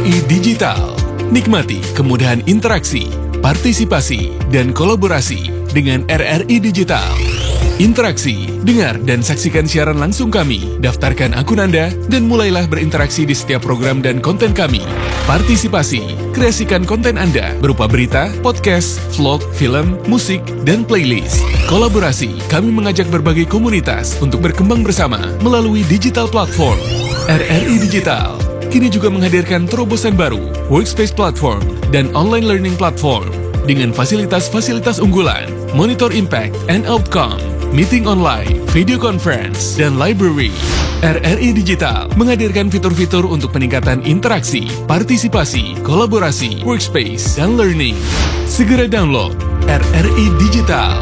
RRI Digital. Nikmati kemudahan interaksi, partisipasi, dan kolaborasi dengan RRI Digital. Interaksi, dengar dan saksikan siaran langsung kami, daftarkan akun Anda, dan mulailah berinteraksi di setiap program dan konten kami. Partisipasi, kreasikan konten Anda berupa berita, podcast, vlog, film, musik, dan playlist. Kolaborasi, kami mengajak berbagai komunitas untuk berkembang bersama melalui digital platform. RRI Digital kini juga menghadirkan terobosan baru, workspace platform, dan online learning platform dengan fasilitas-fasilitas unggulan, monitor impact and outcome, meeting online, video conference, dan library. RRI Digital menghadirkan fitur-fitur untuk peningkatan interaksi, partisipasi, kolaborasi, workspace, dan learning. Segera download RRI Digital.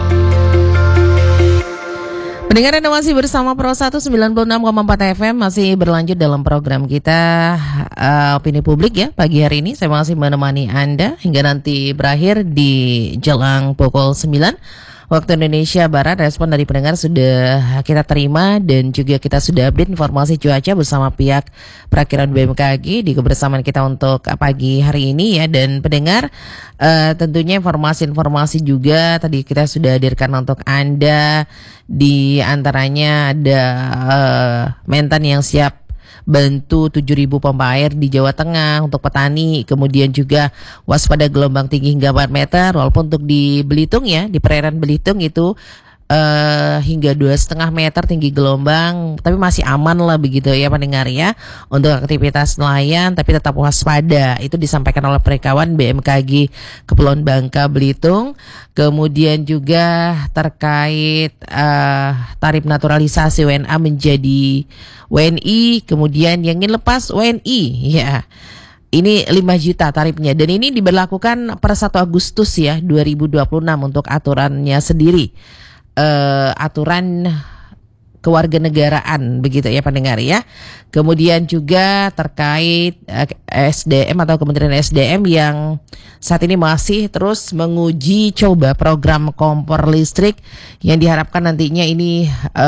Pendengar Anda masih bersama Pro 196,4 FM, masih berlanjut dalam program kita Opini Publik ya. Pagi hari ini saya masih menemani Anda hingga nanti berakhir di jelang pukul 9 waktu Indonesia Barat. Respon dari pendengar sudah kita terima dan juga kita sudah update informasi cuaca bersama pihak perakiraan BMKG di kebersamaan kita untuk pagi hari ini ya. Dan pendengar, tentunya informasi-informasi juga tadi kita sudah hadirkan untuk Anda. Di antaranya ada Mentan yang siap bantu 7.000 pompa air di Jawa Tengah untuk petani, kemudian juga waspada gelombang tinggi hingga 4 meter, walaupun untuk di Belitung ya, di perairan Belitung itu hingga 2,5 meter tinggi gelombang, tapi masih aman lah begitu ya pendengar ya untuk aktivitas nelayan, tapi tetap waspada. Itu disampaikan oleh Perikawan BMKG Kepulauan Bangka Belitung. Kemudian juga terkait tarif naturalisasi WNA menjadi WNI, kemudian yang ingin lepas WNI ya. Ini 5 juta tarifnya dan ini diberlakukan per 1 Agustus ya 2026 untuk aturannya sendiri. Aturan kewarganegaraan begitu ya pendengar ya. Kemudian juga terkait SDM atau Kementerian SDM yang saat ini masih terus menguji coba program kompor listrik yang diharapkan nantinya ini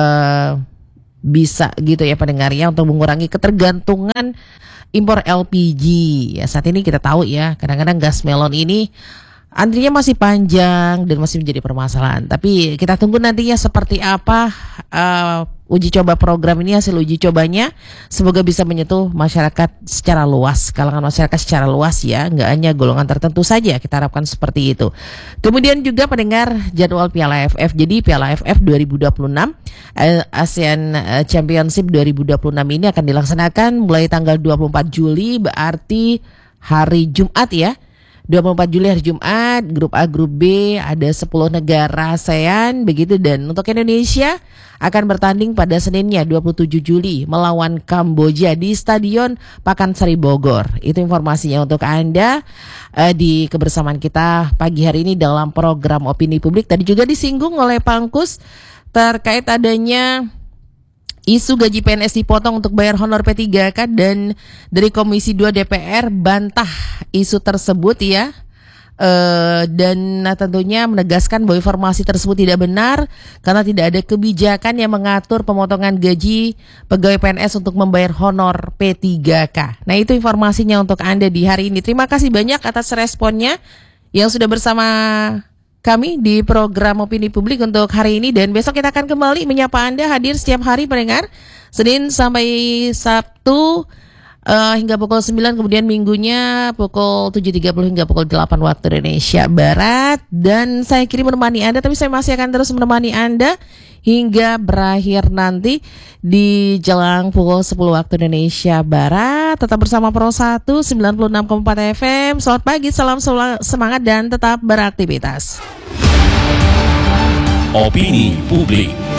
bisa gitu ya pendengar ya untuk mengurangi ketergantungan impor LPG. Ya saat ini kita tahu ya kadang-kadang gas melon ini antrinya masih panjang dan masih menjadi permasalahan. Tapi kita tunggu nantinya seperti apa uji coba program ini, hasil uji cobanya. Semoga bisa menyentuh masyarakat secara luas, kalangan masyarakat secara luas ya. Nggak hanya golongan tertentu saja, kita harapkan seperti itu. Kemudian juga pendengar jadwal Piala AFF. Jadi Piala AFF 2026, ASEAN Championship 2026 ini akan dilaksanakan mulai tanggal 24 Juli, berarti hari Jumat ya. 24 Juli hari Jumat, grup A, grup B, ada 10 negara ASEAN begitu, dan untuk Indonesia akan bertanding pada Seninnya 27 Juli melawan Kamboja di Stadion Pakansari Bogor. Itu informasinya untuk Anda di kebersamaan kita pagi hari ini dalam program Opini Publik. Tadi juga disinggung oleh Pangkus terkait adanya isu gaji PNS dipotong untuk bayar honor P3K, dan dari Komisi 2 DPR bantah isu tersebut ya. Dan tentunya menegaskan bahwa informasi tersebut tidak benar karena tidak ada kebijakan yang mengatur pemotongan gaji pegawai PNS untuk membayar honor P3K. Nah itu informasinya untuk Anda di hari ini. Terima kasih banyak atas responnya yang sudah bersama kami di program Opini Publik untuk hari ini, dan besok kita akan kembali menyapa Anda hadir setiap hari pendengar Senin sampai Sabtu hingga pukul 9, kemudian minggunya pukul 7.30 hingga pukul 8 waktu Indonesia Barat. Dan saya kini menemani Anda, tapi saya masih akan terus menemani Anda hingga berakhir nanti di jelang pukul 10 waktu Indonesia Barat. Tetap bersama Pro 196,4 FM. Selamat pagi, salam semangat dan tetap beraktivitas. Opini Publik.